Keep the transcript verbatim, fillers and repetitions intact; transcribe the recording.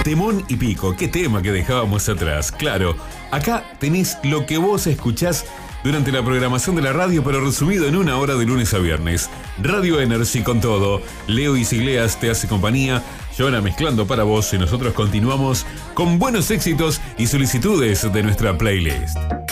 Temón y Pico, qué tema que dejábamos atrás. Claro, acá tenés lo que vos escuchás durante la programación de la radio, pero resumido en una hora de lunes a viernes. Radio Energy con todo. Leo Isigleas te hace compañía, Joana mezclando para vos y nosotros continuamos con buenos éxitos y solicitudes de nuestra playlist.